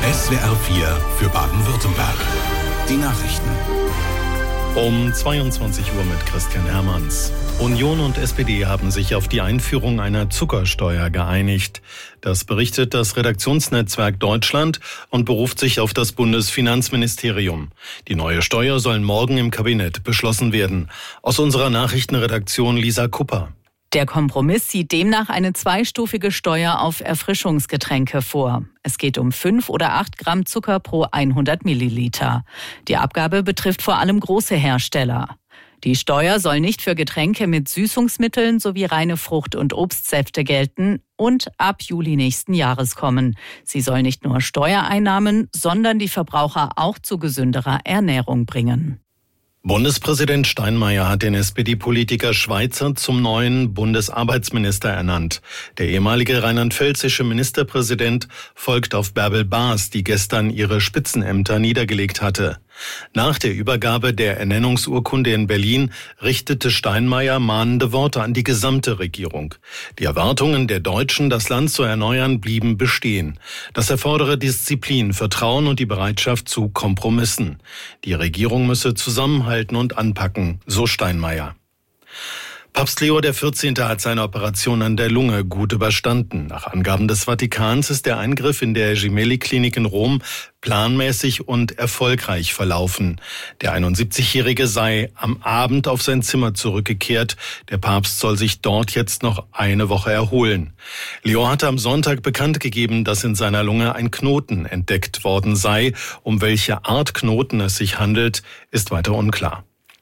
SWR 4 für Baden-Württemberg. Die Nachrichten. Um 22 Uhr mit Christian Hermanns. Union und SPD haben sich auf die Einführung einer Zuckersteuer geeinigt. Das berichtet das Redaktionsnetzwerk Deutschland und beruft sich auf das Bundesfinanzministerium. Die neue Steuer soll morgen im Kabinett beschlossen werden. Aus unserer Nachrichtenredaktion Lisa Kupper. Der Kompromiss sieht demnach eine zweistufige Steuer auf Erfrischungsgetränke vor. Es geht um 5 oder 8 Gramm Zucker pro 100 Milliliter. Die Abgabe betrifft vor allem große Hersteller. Die Steuer soll nicht für Getränke mit Süßungsmitteln sowie reine Frucht- und Obstsäfte gelten und ab Juli nächsten Jahres kommen. Sie soll nicht nur Steuereinnahmen, sondern die Verbraucher auch zu gesünderer Ernährung bringen. Bundespräsident Steinmeier hat den SPD-Politiker Schweizer zum neuen Bundesarbeitsminister ernannt. Der ehemalige rheinland-pfälzische Ministerpräsident folgt auf Bärbel Baas, die gestern ihre Spitzenämter niedergelegt hatte. Nach der Übergabe der Ernennungsurkunde in Berlin richtete Steinmeier mahnende Worte an die gesamte Regierung. Die Erwartungen der Deutschen, das Land zu erneuern, blieben bestehen. Das erfordere Disziplin, Vertrauen und die Bereitschaft zu Kompromissen. Die Regierung müsse zusammenhalten und anpacken, so Steinmeier. Papst Leo XIV. Hat seine Operation an der Lunge gut überstanden. Nach Angaben des Vatikans ist der Eingriff in der Gemelli-Klinik in Rom planmäßig und erfolgreich verlaufen. Der 71-Jährige sei am Abend auf sein Zimmer zurückgekehrt. Der Papst soll sich dort jetzt noch eine Woche erholen. Leo hatte am Sonntag bekannt gegeben, dass in seiner Lunge ein Knoten entdeckt worden sei. Um welche Art Knoten es sich handelt, ist weiter unklar.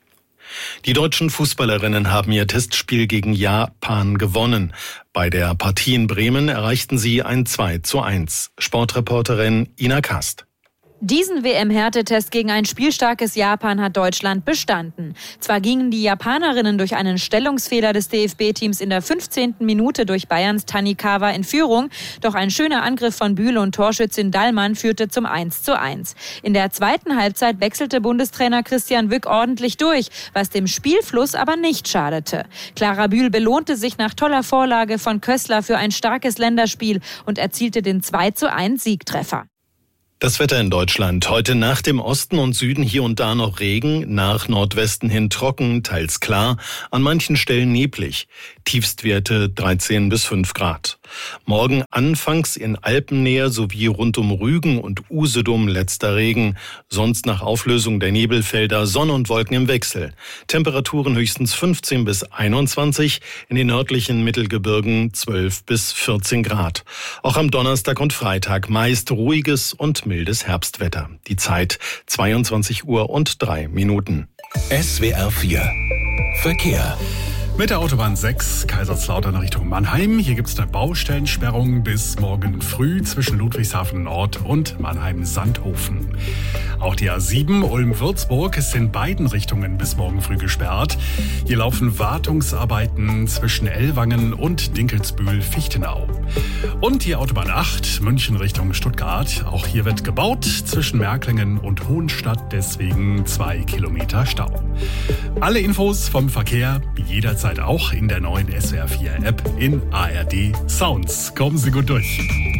Die deutschen Fußballerinnen haben ihr Testspiel gegen Japan gewonnen. Bei der Partie in Bremen erreichten sie ein 2:1. Sportreporterin Ina Kast. Diesen WM-Härtetest gegen ein spielstarkes Japan hat Deutschland bestanden. Zwar gingen die Japanerinnen durch einen Stellungsfehler des DFB-Teams in der 15. Minute durch Bayerns Tanikawa in Führung, doch ein schöner Angriff von Bühl und Torschützin Dallmann führte zum 1:1. In der zweiten Halbzeit wechselte Bundestrainer Christian Wück ordentlich durch, was dem Spielfluss aber nicht schadete. Clara Bühl belohnte sich nach toller Vorlage von Kössler für ein starkes Länderspiel und erzielte den 2:1 Siegtreffer. Das Wetter in Deutschland. Heute nach dem Osten und Süden hier und da noch Regen, nach Nordwesten hin trocken, teils klar, an manchen Stellen neblig. Tiefstwerte 13 bis 5 Grad. Morgen anfangs in Alpennähe sowie rund um Rügen und Usedom letzter Regen. Sonst nach Auflösung der Nebelfelder Sonne und Wolken im Wechsel. Temperaturen höchstens 15 bis 21, in den nördlichen Mittelgebirgen 12 bis 14 Grad. Auch am Donnerstag und Freitag meist ruhiges und mildes Herbstwetter. Die Zeit 22 Uhr und 3 Minuten. SWR 4 Verkehr. Mit der Autobahn 6 Kaiserslautern Richtung Mannheim. Hier gibt es eine Baustellensperrung bis morgen früh zwischen Ludwigshafen Nord und Mannheim-Sandhofen. Auch die A7 Ulm-Würzburg ist in beiden Richtungen bis morgen früh gesperrt. Hier laufen Wartungsarbeiten zwischen Ellwangen und Dinkelsbühl-Fichtenau. Und die Autobahn 8 München Richtung Stuttgart. Auch hier wird gebaut zwischen Märklingen und Hohenstadt, deswegen 2 Kilometer Stau. Alle Infos vom Verkehr jederzeit auch in der neuen SWR 4 App in ARD Sounds. Kommen Sie gut durch.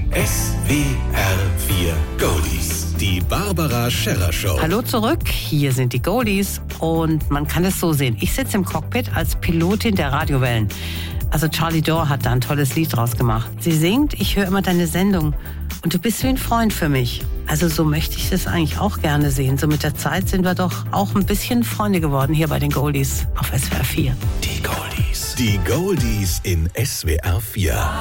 SWR 4 Goldies. Die Barbara Scherrer Show. Hallo zurück, hier sind die Goldies und man kann es so sehen. Ich sitze im Cockpit als Pilotin der Radiowellen. Also Charlie Dore hat da ein tolles Lied draus gemacht. Sie singt, ich höre immer deine Sendung und du bist wie ein Freund für mich. Also so möchte ich das eigentlich auch gerne sehen. So mit der Zeit sind wir doch auch ein bisschen Freunde geworden hier bei den Goldies auf SWR 4. Die Goldies. Die Goldies in SWR 4.